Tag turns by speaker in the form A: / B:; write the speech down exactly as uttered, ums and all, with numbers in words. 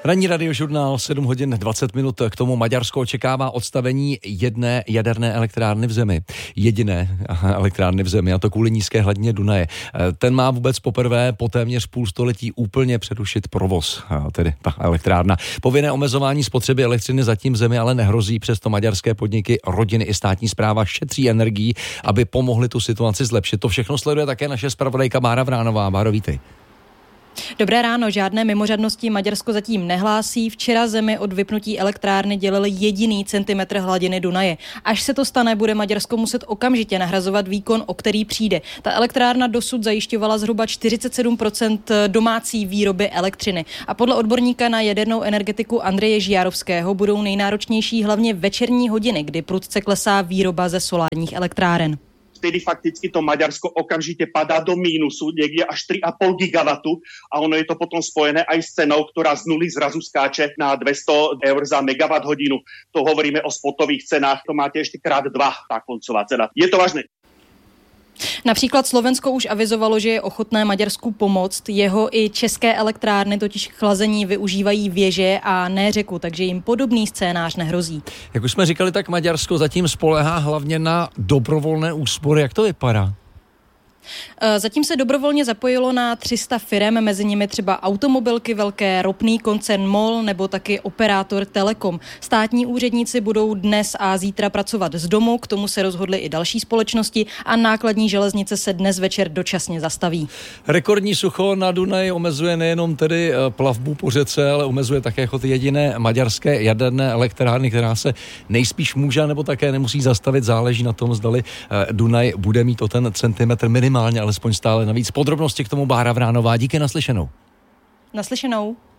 A: Ranní radiožurnál sedm hodin dvacet minut. K tomu Maďarsko očekává odstavení jedné jaderné elektrárny v zemi. Jediné elektrárny v zemi, a to kvůli nízké hladině Dunaje. Ten má vůbec poprvé po téměř půl století úplně přerušit provoz, tedy ta elektrárna. Povinné omezování spotřeby elektřiny zatím v zemi ale nehrozí, přesto maďarské podniky, rodiny i státní správa šetří energií, aby pomohli tu situaci zlepšit. To všechno sleduje také naše zpravodajka Bára Vránová. Báro, vítej.
B: Dobré ráno, žádné mimořadnosti Maďarsko zatím nehlásí. Včera zemi od vypnutí elektrárny dělil jediný centimetr hladiny Dunaje. Až se to stane, bude Maďarsko muset okamžitě nahrazovat výkon, o který přijde. Ta elektrárna dosud zajišťovala zhruba čtyřicet sedm procent domácí výroby elektřiny. A podle odborníka na jadernou energetiku Andreje Žijarovského budou nejnáročnější hlavně večerní hodiny, kdy prudce klesá výroba ze solárních elektráren.
C: Vtedy fakticky to Maďarsko okamžite padá do mínusu, niekde až tri a pol gigawatu a ono je to potom spojené aj s cenou, ktorá z nuly zrazu skáče na dvesto eur za megawatt hodinu. To hovoríme o spotových cenách, to máte ešte krát dva, tá koncová cena. Je to vážne.
B: Například Slovensko už avizovalo, že je ochotné Maďarsku pomoct. Jeho i české elektrárny totiž k chlazení využívají věže a ne řeku, takže jim podobný scénář nehrozí.
A: Jak už jsme říkali, tak Maďarsko zatím spoléhá hlavně na dobrovolné úspory. Jak to vypadá?
B: Zatím se dobrovolně zapojilo na tři sta firem, mezi nimi třeba automobilky velké, ropný koncern MOL nebo taky operátor Telekom. Státní úředníci budou dnes a zítra pracovat z domu, k tomu se rozhodly i další společnosti a nákladní železnice se dnes večer dočasně zastaví.
A: Rekordní sucho na Dunaji omezuje nejenom tedy plavbu po řece, ale omezuje také chod jediné maďarské jaderné elektrárny, která se nejspíš může nebo také nemusí zastavit. Záleží na tom, zdali Dunaj bude mít o ten centimetr minimálně, alespoň stále navíc. Podrobnosti k tomu Bára Vránová. Díky, naslyšenou.
B: Naslyšenou.